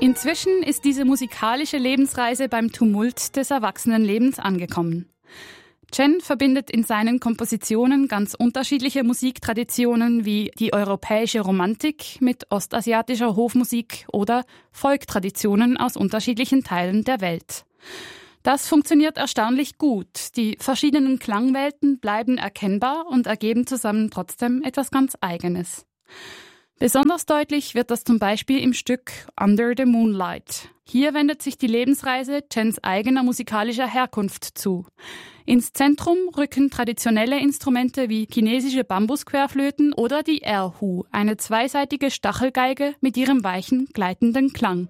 Inzwischen ist diese musikalische Lebensreise beim Tumult des Erwachsenenlebens angekommen. Chen verbindet in seinen Kompositionen ganz unterschiedliche Musiktraditionen wie die europäische Romantik mit ostasiatischer Hofmusik oder Folktraditionen aus unterschiedlichen Teilen der Welt. Das funktioniert erstaunlich gut. Die verschiedenen Klangwelten bleiben erkennbar und ergeben zusammen trotzdem etwas ganz Eigenes. Besonders deutlich wird das zum Beispiel im Stück Under the Moonlight. Hier wendet sich die Lebensreise Chens eigener musikalischer Herkunft zu. Ins Zentrum rücken traditionelle Instrumente wie chinesische Bambusquerflöten oder die Erhu, eine zweiseitige Stachelgeige mit ihrem weichen, gleitenden Klang.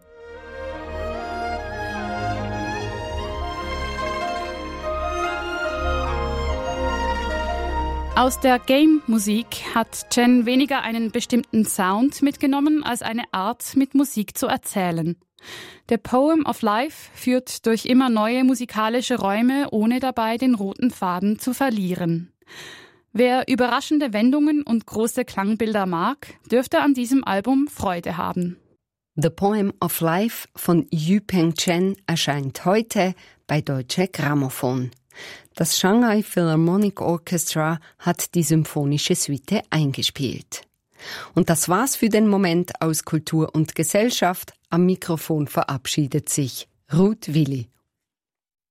Aus der Game-Musik hat Chen weniger einen bestimmten Sound mitgenommen, als eine Art, mit Musik zu erzählen. Der Poem of Life führt durch immer neue musikalische Räume, ohne dabei den roten Faden zu verlieren. Wer überraschende Wendungen und große Klangbilder mag, dürfte an diesem Album Freude haben. The Poem of Life von Yupeng Chen erscheint heute bei Deutsche Grammophon. Das Shanghai Philharmonic Orchestra hat die symphonische Suite eingespielt. Und das war's für den Moment aus Kultur und Gesellschaft. Am Mikrofon verabschiedet sich Ruth Willi.